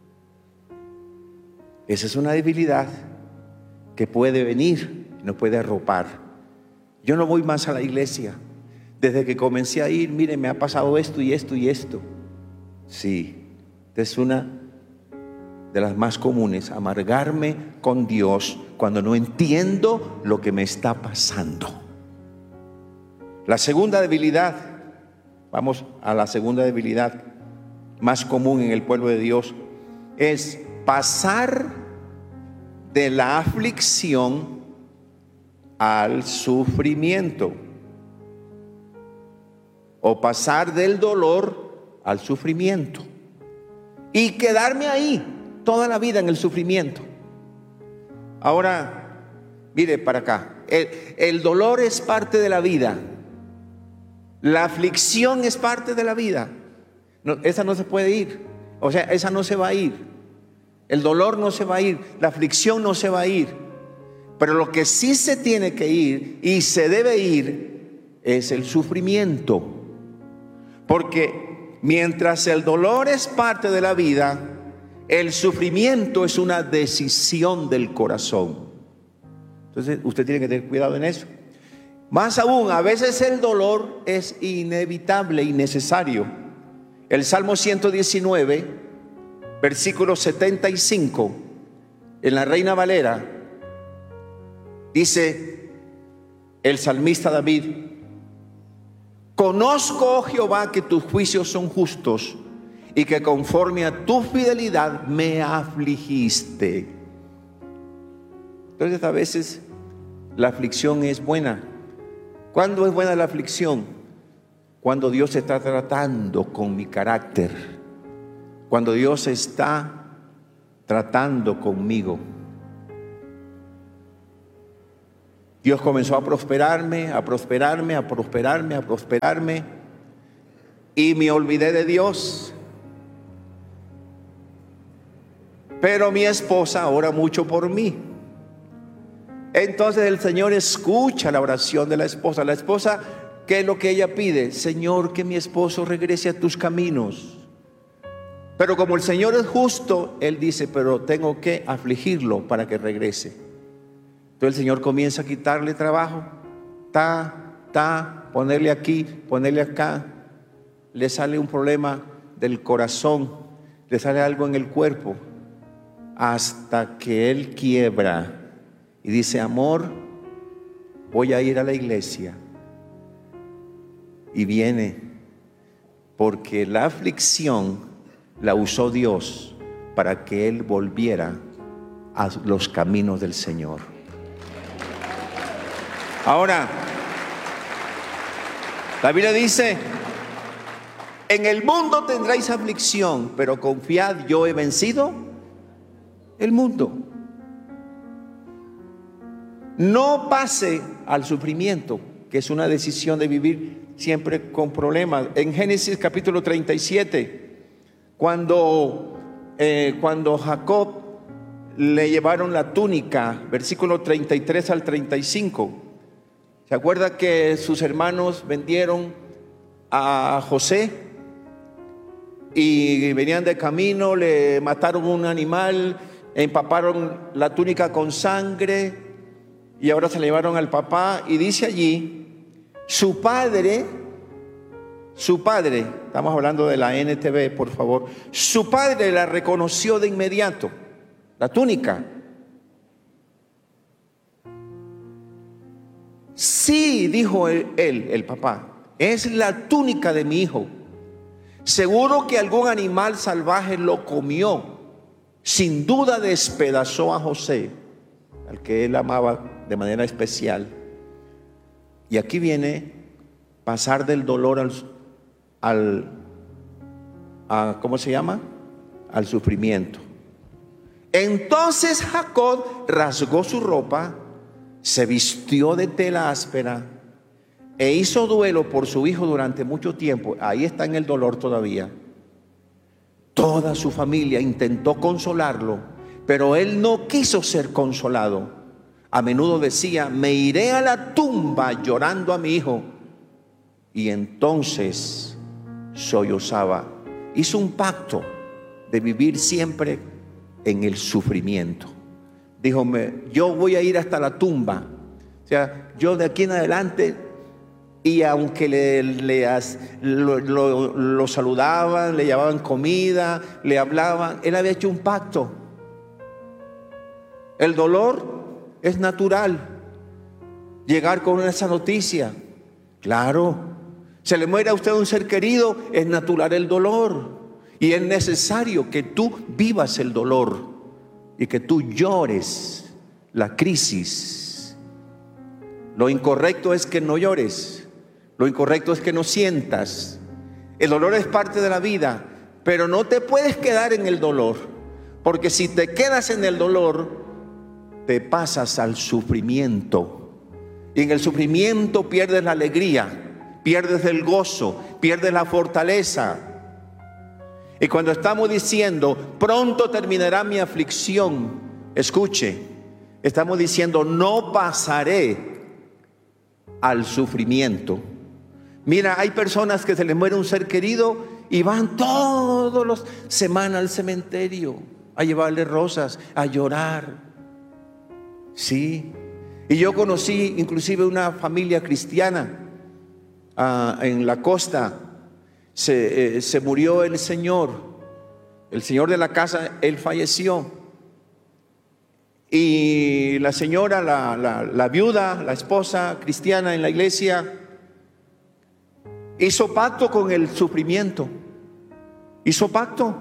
Esa es una debilidad que puede venir y nos puede arropar. Yo no voy más a la iglesia. Desde que comencé a ir, mire, me ha pasado esto y esto y esto. Sí, es una de las más comunes, amargarme con Dios cuando no entiendo lo que me está pasando. La segunda debilidad, vamos a la segunda debilidad más común en el pueblo de Dios, es pasar de la aflicción al sufrimiento. O pasar del dolor al sufrimiento y quedarme ahí toda la vida en el sufrimiento. Ahora, mire para acá, el dolor es parte de la vida, la aflicción es parte de la vida. Esa no se puede ir, o sea, esa no se va a ir. El dolor no se va a ir, la aflicción no se va a ir. Pero lo que sí se tiene que ir y se debe ir es el sufrimiento. Porque mientras el dolor es parte de la vida, el sufrimiento es una decisión del corazón. Entonces usted tiene que tener cuidado en eso. Más aún, a veces el dolor es inevitable y necesario. El Salmo 119, versículo 75, en la Reina Valera, dice el salmista David: conozco, oh Jehová, que tus juicios son justos y que conforme a tu fidelidad me afligiste. Entonces a veces la aflicción es buena. ¿Cuándo es buena la aflicción? Cuando Dios está tratando con mi carácter, cuando Dios está tratando conmigo. Dios comenzó a prosperarme, a prosperarme, a prosperarme, a prosperarme, y me olvidé de Dios. Pero mi esposa ora mucho por mí. Entonces el Señor escucha la oración de la esposa. La esposa, ¿qué es lo que ella pide? Señor, que mi esposo regrese a tus caminos. Pero como el Señor es justo, Él dice, pero tengo que afligirlo para que regrese. Entonces el Señor comienza a quitarle trabajo. Ponerle aquí, ponerle acá. Le sale un problema del corazón, le sale algo en el cuerpo, hasta que Él quiebra y dice, amor, voy a ir a la iglesia. Y viene, porque la aflicción la usó Dios para que él volviera a los caminos del Señor. Ahora, la Biblia dice, en el mundo tendréis aflicción, pero confiad, yo he vencido el mundo. No pase al sufrimiento, que es una decisión de vivir siempre con problemas. En Génesis capítulo 37, cuando Jacob le llevaron la túnica, versículo 33 al 35, ¿se acuerda que sus hermanos vendieron a José? Y venían de camino, le mataron un animal, empaparon la túnica con sangre y ahora se la llevaron al papá. Y dice allí, su padre, estamos hablando de la NTV, por favor, su padre la reconoció de inmediato, la túnica. Sí, dijo él, el papá, es la túnica de mi hijo. Seguro que algún animal salvaje lo comió. Sin duda despedazó a José, al que él amaba de manera especial. Y aquí viene pasar del dolor ¿cómo se llama? Al sufrimiento. Entonces Jacob rasgó su ropa, se vistió de tela áspera e hizo duelo por su hijo durante mucho tiempo. Ahí está en el dolor todavía. Toda su familia intentó consolarlo, pero él no quiso ser consolado. A menudo decía, me iré a la tumba llorando a mi hijo. Y entonces sollozaba. Hizo un pacto de vivir siempre en el sufrimiento. Dijo, yo voy a ir hasta la tumba. O sea, yo de aquí en adelante, y aunque lo saludaban, le llevaban comida, le hablaban, él había hecho un pacto. El dolor es natural. Llegar con esa noticia, claro. Se le muere a usted un ser querido, es natural el dolor. Y es necesario que tú vivas el dolor y que tú llores la crisis. Lo incorrecto es que no llores. Lo incorrecto es que no sientas. El dolor es parte de la vida, pero no te puedes quedar en el dolor, porque si te quedas en el dolor, te pasas al sufrimiento. Y en el sufrimiento pierdes la alegría, pierdes el gozo, pierdes la fortaleza. Y cuando estamos diciendo, pronto terminará mi aflicción, escuche, estamos diciendo, no pasaré al sufrimiento. Mira, hay personas que se les muere un ser querido y van todas las semanas al cementerio a llevarle rosas, a llorar. Sí. Y yo conocí inclusive una familia cristiana en la costa. Se murió el señor de la casa, él falleció. Y la señora, la viuda, la esposa cristiana en la iglesia, hizo pacto con el sufrimiento. Hizo pacto.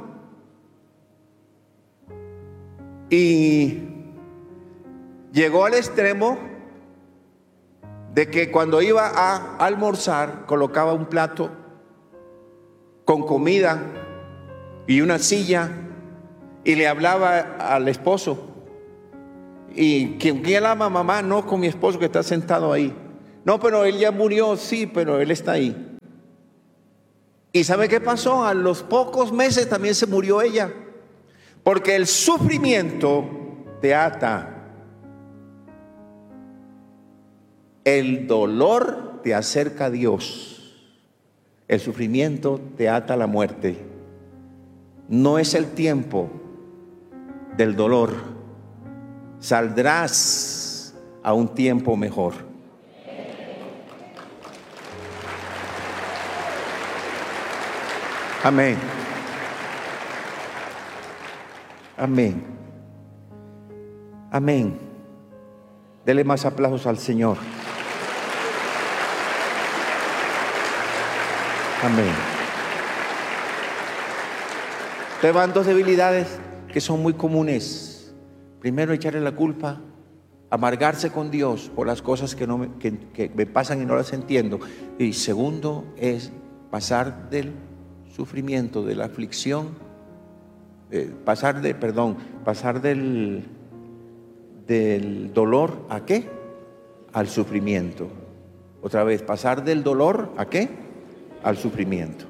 Y llegó al extremo de que cuando iba a almorzar, colocaba un plato con comida y una silla, y le hablaba al esposo. ¿Y quién la ama, mamá? No, con mi esposo que está sentado ahí. No, pero él ya murió. Sí, pero él está ahí. ¿Y sabe qué pasó? A los pocos meses también se murió ella. Porque el sufrimiento te ata. El dolor te acerca a Dios. El sufrimiento te ata a la muerte. No es el tiempo del dolor. Saldrás a un tiempo mejor. Amén. Amén. Amén. Dele más aplausos al Señor. Amén. Te van dos debilidades que son muy comunes. Primero, echarle la culpa, amargarse con Dios por las cosas que me pasan y no las entiendo. Y segundo es pasar del sufrimiento, de la aflicción, pasar del dolor ¿a qué? Al sufrimiento. Otra vez, pasar del dolor ¿a qué? Al sufrimiento.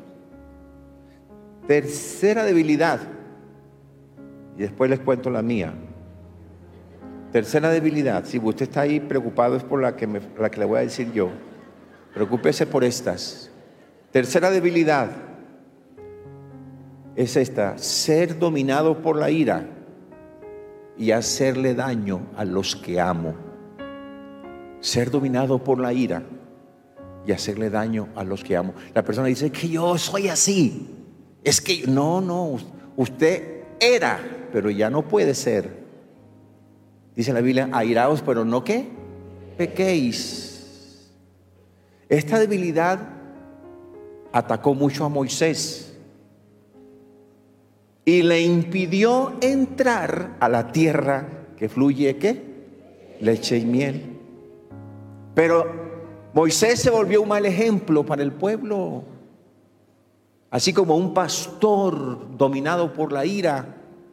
Tercera debilidad, y después les cuento la mía. Tercera debilidad, si usted está ahí preocupado es por la que le voy a decir yo. Preocúpese por estas. Tercera debilidad es esta: ser dominado por la ira y hacerle daño a los que amo. Ser dominado por la ira y hacerle daño a los que amo. La persona dice que yo soy así. Es que no, usted era, pero ya no puede ser. Dice la Biblia, airaos, pero no ¿qué? Pequéis. Esta debilidad atacó mucho a Moisés y le impidió entrar a la tierra que fluye ¿qué? Leche y miel. Pero Moisés se volvió un mal ejemplo para el pueblo. Así como un pastor dominado por la ira,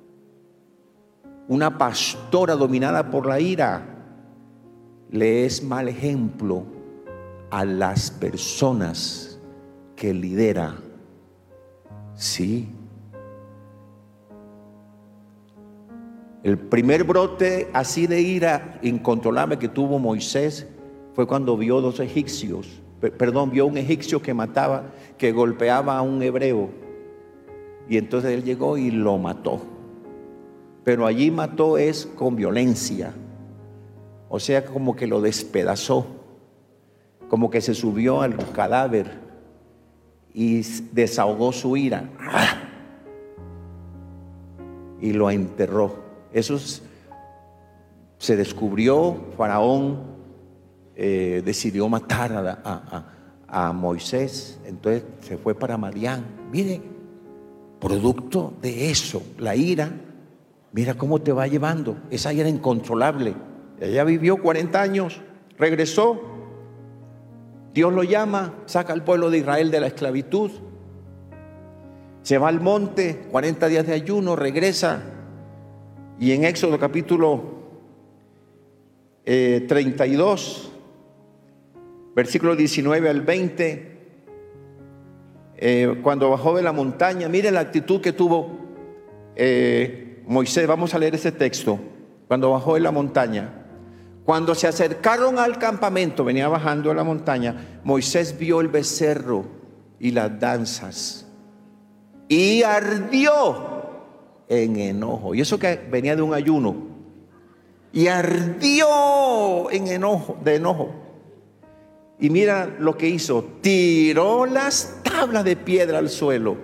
una pastora dominada por la ira, le es mal ejemplo a las personas que lidera. Sí. El primer brote así de ira incontrolable que tuvo Moisés fue cuando vio vio un egipcio que mataba, que golpeaba a un hebreo. Y entonces él llegó y lo mató. Pero allí mató es con violencia. O sea, como que lo despedazó. Como que se subió al cadáver y desahogó su ira. Y lo enterró. Eso se descubrió. Faraón decidió matar a Moisés. Entonces se fue para Madián. Mire, producto de eso, la ira, mira cómo te va llevando. Esa ira incontrolable. Ella vivió 40 años, regresó. Dios lo llama, saca al pueblo de Israel de la esclavitud. Se va al monte, 40 días de ayuno, regresa. Y en Éxodo capítulo 32, versículo 19 al 20, cuando bajó de la montaña, mire la actitud que tuvo Moisés. Vamos a leer ese texto. Cuando bajó de la montaña, cuando se acercaron al campamento, venía bajando de la montaña, Moisés vio el becerro y las danzas y ardió en enojo. Y eso que venía de un ayuno, y ardió en enojo. Y mira lo que hizo: tiró las tablas de piedra al suelo.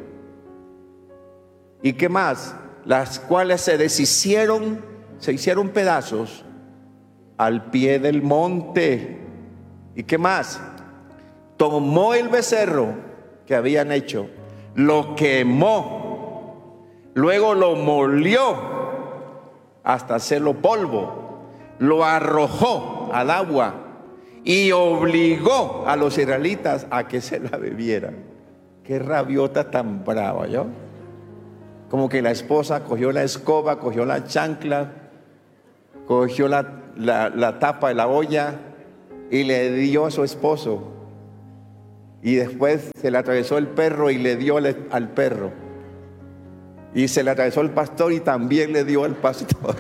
¿Y qué más? Las cuales se hicieron pedazos al pie del monte. ¿Y qué más? Tomó el becerro que habían hecho, lo quemó, luego lo molió hasta hacerlo polvo, lo arrojó al agua y obligó a los israelitas a que se la bebieran. Qué rabiota tan brava, ¿yo? Como que la esposa cogió la escoba, cogió la chancla, cogió la tapa de la olla y le dio a su esposo. Y después se le atravesó el perro y le dio al perro. Y se le atravesó el pastor y también le dio al pastor.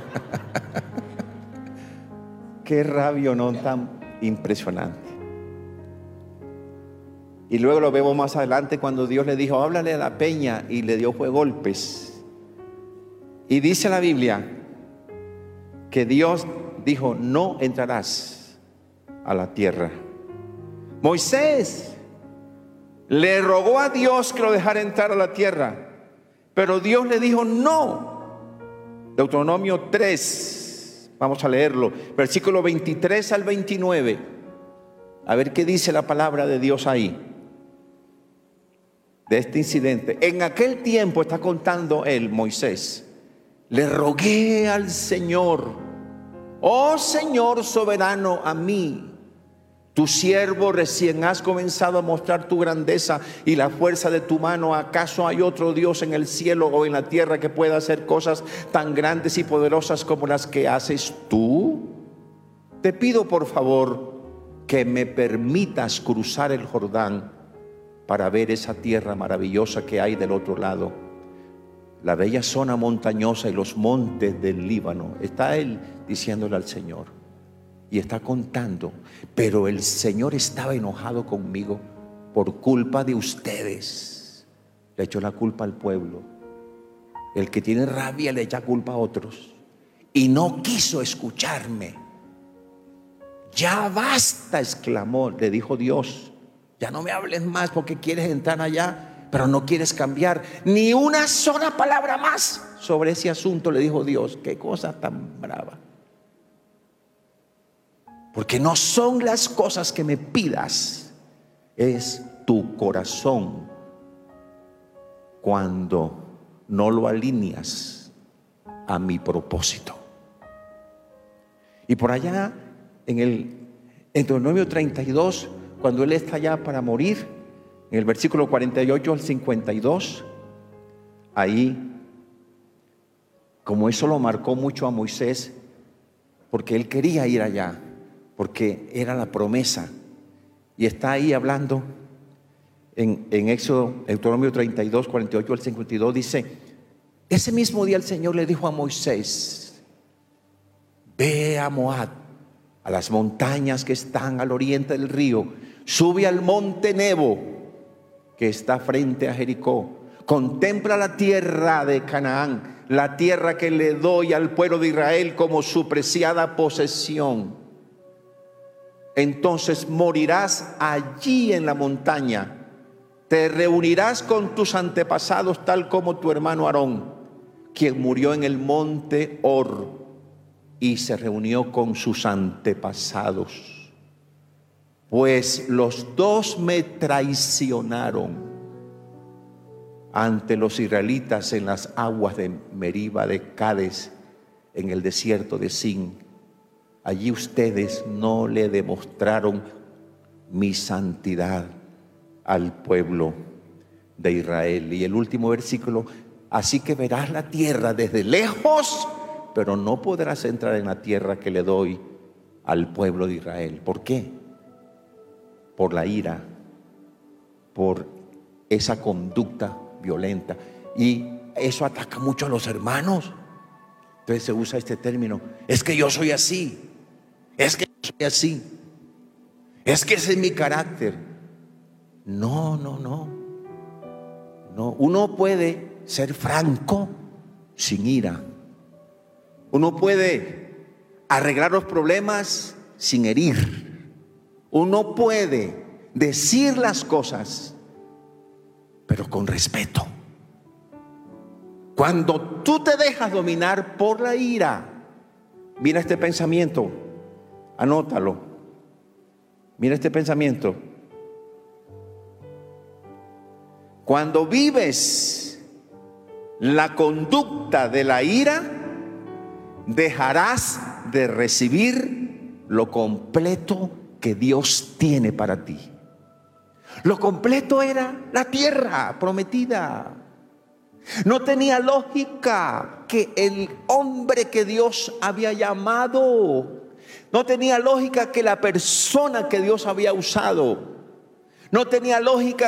Qué rabia, ¿no? Tan impresionante. Y luego lo vemos más adelante cuando Dios le dijo: háblale a la peña, y le dio fue golpes. Y dice la Biblia que Dios dijo: no entrarás a la tierra. Moisés le rogó a Dios que lo dejara entrar a la tierra, pero Dios le dijo no. Deuteronomio 3, vamos a leerlo, versículo 23 al 29. A ver qué dice la palabra de Dios ahí, de este incidente. En aquel tiempo, está contando él, Moisés, le rogué al Señor: oh Señor soberano, a mí, tu siervo, recién has comenzado a mostrar tu grandeza y la fuerza de tu mano. ¿Acaso hay otro Dios en el cielo o en la tierra que pueda hacer cosas tan grandes y poderosas como las que haces tú? Te pido por favor que me permitas cruzar el Jordán para ver esa tierra maravillosa que hay del otro lado, la bella zona montañosa y los montes del Líbano. Está él diciéndole al Señor y está contando, pero el Señor estaba enojado conmigo por culpa de ustedes. Le echó la culpa al pueblo. El que tiene rabia le echa culpa a otros, y no quiso escucharme. Ya basta, exclamó, le dijo Dios. Ya no me hables más, porque quieres entrar allá, pero no quieres cambiar ni una sola palabra más sobre ese asunto, le dijo Dios. Qué cosa tan brava. Porque no son las cosas que me pidas, es tu corazón cuando no lo alineas a mi propósito. Y por allá en Deuteronomio 32, cuando él está allá para morir, en el versículo 48 al 52, ahí, como eso lo marcó mucho a Moisés, porque él quería ir allá, porque era la promesa. Y está ahí hablando en Éxodo, Deuteronomio 32, 48 al 52, dice: ese mismo día el Señor le dijo a Moisés: ve a Moab, a las montañas que están al oriente del río, sube al monte Nebo, que está frente a Jericó, contempla la tierra de Canaán, la tierra que le doy al pueblo de Israel como su preciada posesión. Entonces morirás allí en la montaña, te reunirás con tus antepasados, tal como tu hermano Aarón, quien murió en el monte Hor, y se reunió con sus antepasados. Pues los dos me traicionaron ante los israelitas en las aguas de Meriba de Cades, en el desierto de Sin. Allí ustedes no le demostraron mi santidad al pueblo de Israel. Y el último versículo: así que verás la tierra desde lejos, pero no podrás entrar en la tierra que le doy al pueblo de Israel. ¿Por qué? Por la ira, por esa conducta violenta. Y eso ataca mucho a los hermanos. Entonces se usa este término: es que yo soy así, es que yo soy así, es que ese es mi carácter. No. Uno puede ser franco sin ira. Uno puede arreglar los problemas sin herir. Uno puede decir las cosas, pero con respeto. Cuando tú te dejas dominar por la ira, mira este pensamiento, anótalo. Mira este pensamiento. Cuando vives la conducta de la ira, dejarás de recibir lo completo que Dios tiene para ti. Lo completo era la tierra prometida. No tenía lógica que el hombre que Dios había llamado, no tenía lógica que la persona que Dios había usado, no tenía lógica